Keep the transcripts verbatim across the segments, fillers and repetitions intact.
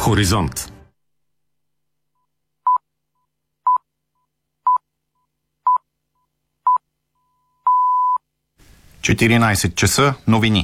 Хоризонт. четиринайсет часа, новини.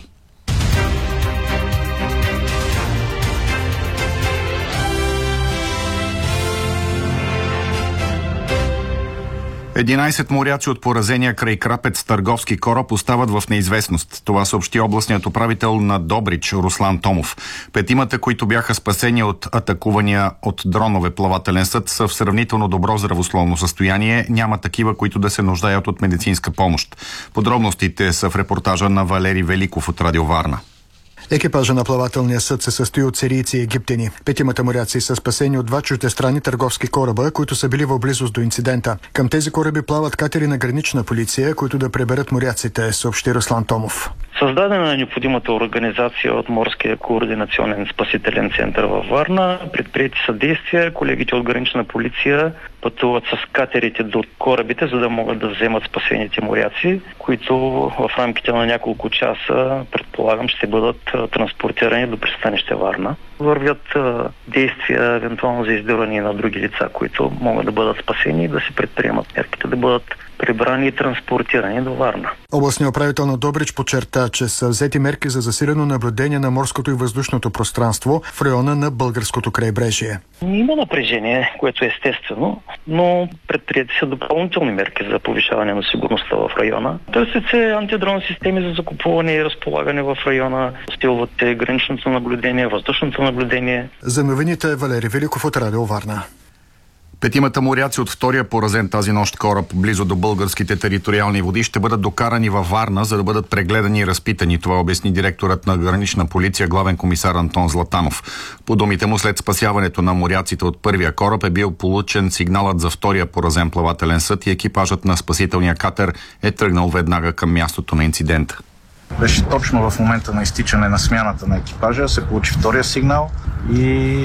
единайсет моряци от поразения край Крапец търговски кораб остават в неизвестност. Това съобщи областният управител на Добрич Руслан Томов. Петимата, които бяха спасени от атакувания от дронове плавателен съд, са в сравнително добро здравословно състояние. Няма такива, които да се нуждаят от медицинска помощ. Подробностите са в репортажа на Валери Великов от Радио Варна. Екипажа на плавателния съд се състои от сирийци и египтяни. Петимата моряци са спасени от два чуждестранни търговски кораба, които са били в близост до инцидента. Към тези кораби плават катери на гранична полиция, които да приберат моряците, съобщи Руслан Томов. Създадена е необходимата организация от Морския координационен спасителен център във Варна. Предприети са действия. Колегите от гранична полиция пътуват с катерите до корабите, за да могат да вземат спасените моряци, които в рамките на няколко часа, предполагам, ще бъдат транспортирани до пристанище Варна. Вървят действия, евентуално за издирване на други лица, които могат да бъдат спасени и да се предприемат мерките, да бъдат прибрани и транспортирани до Варна. Областният управител на Добрич подчерта, че са взети мерки за засилено наблюдение на морското и въздушното пространство в района на българското крайбрежие. Има напрежение, което е естествено, но предприети са допълнителни мерки за повишаване на сигурността в района. Търсят се антидронни системи за закупуване и разполагане в района, стилват граничното наблюдение, въздушното наблюдение. За новините Валери Великов от Радио Варна. Петимата моряци от втория поразен тази нощ кораб близо до българските териториални води ще бъдат докарани във Варна, за да бъдат прегледани и разпитани. Това обясни директорът на гранична полиция, главен комисар Антон Златанов. По думите му, след спасяването на моряците от първия кораб е бил получен сигналът за втория поразен плавателен съд и екипажът на спасителния катер е тръгнал веднага към мястото на инцидента. Беше точно в момента на изтичане на смяната на екипажа, се получи втория сигнал и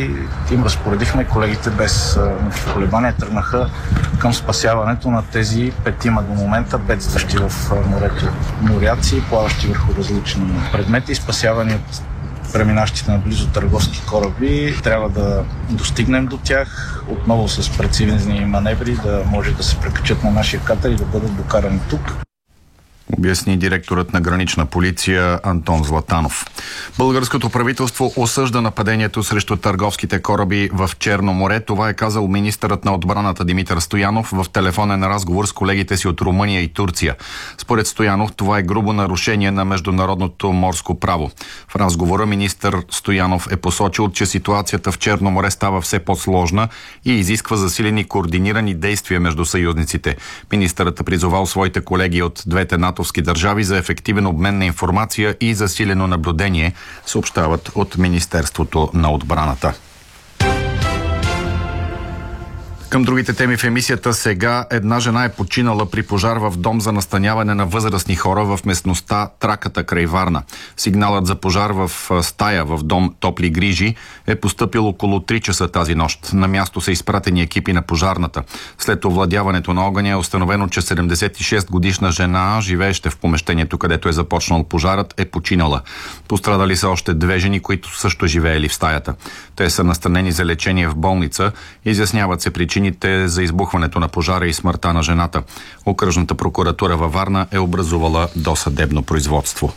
им разпоредихме, колегите без никакви колебания тръгнаха към спасяването на тези петима до момента бедстващи в морето моряци, плаващи върху различни предмети, спасявани от преминащите наблизо търговски кораби. Трябва да достигнем до тях отново с прецизни маневри, да може да се прекачат на нашия катер и да бъдат докарани тук, обясни директорът на гранична полиция Антон Златанов. Българското правителство осъжда нападението срещу търговските кораби в Черно море. Това е казал министърът на отбраната Димитър Стоянов в телефонен разговор с колегите си от Румъния и Турция. Според Стоянов, това е грубо нарушение на международното морско право. В разговора министър Стоянов е посочил, че ситуацията в Черно море става все по-сложна и изисква засилени координирани действия между съюзниците. Министърът е призовал своите колеги от двете НАТО държави за ефективен обмен на информация и засилено наблюдение, съобщават от Министерството на отбраната. Към другите теми в емисията сега. Една жена е починала при пожар в дом за настаняване на възрастни хора в местността Траката край Варна. Сигналът за пожар в стая в дом Топли грижи е постъпил около три часа тази нощ. На място са изпратени екипи на пожарната. След овладяването на огъня е установено, че седемдесет и шест годишна жена, живееща в помещението, където е започнал пожарът, е починала. Пострадали са още две жени, които също живеели в стаята. Те са настанени за лечение в болница. Изясняват се причини за избухването на пожара и смъртта на жената. Окръжната прокуратура във Варна е образувала досъдебно производство.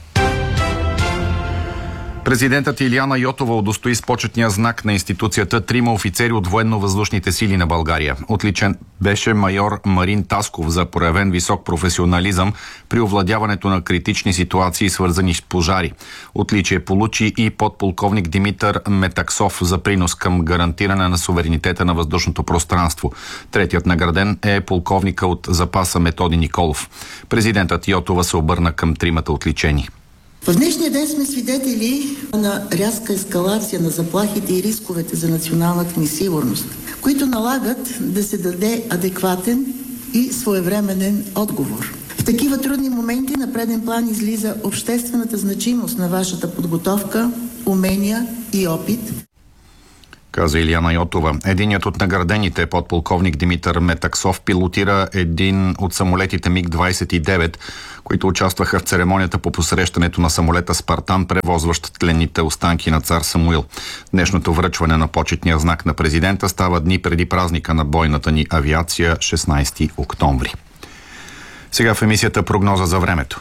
Президентът Илияна Йотова удостои с почетния знак на институцията трима офицери от военно-въздушните сили на България. Отличен беше майор Марин Тасков за проявен висок професионализъм при овладяването на критични ситуации, свързани с пожари. Отличие получи и подполковник Димитър Метаксов за принос към гарантиране на суверенитета на въздушното пространство. Третият награден е полковника от запаса Методи Николов. Президентът Йотова се обърна към тримата отличени. В днешния ден сме свидетели на рязка ескалация на заплахите и рисковете за националната ни сигурност, които налагат да се даде адекватен и своевременен отговор. В такива трудни моменти на преден план излиза обществената значимост на вашата подготовка, умения и опит. каза Илияна Йотова. Единият от наградените, подполковник Димитър Метаксов, пилотира един от самолетите миг двадесет и девет, които участваха в церемонията по посрещането на самолета Спартан, превозващ тленните останки на цар Самуил. Днешното връчване на почетния знак на президента става дни преди празника на бойната ни авиация, шестнадесети октомври. Сега в емисията прогноза за времето.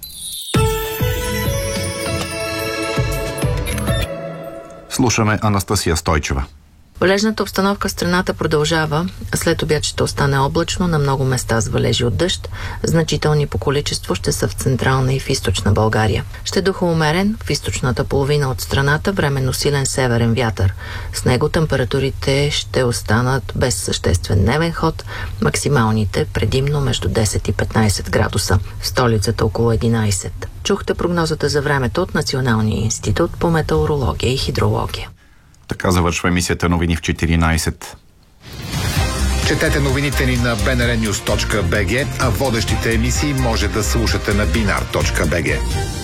Слушаме Анастасия Стойчева. Валежната обстановка в страната продължава. След обяд ще остане облачно, на много места с валежи от дъжд. Значителни по количество ще са в централна и в източна България. Ще духа умерен в източната половина от страната, временно силен северен вятър. С него температурите ще останат без съществен дневен ход, максималните предимно между десет и петнадесет градуса. В столицата около единадесет. Чухте прогнозата за времето от Националния институт по метеорология и хидрология. Така завършва емисията Новини в четиринадесет. Четете новините ни на би ен ар нюз точка би джи, а водещите емисии може да слушате на бинар точка би джи.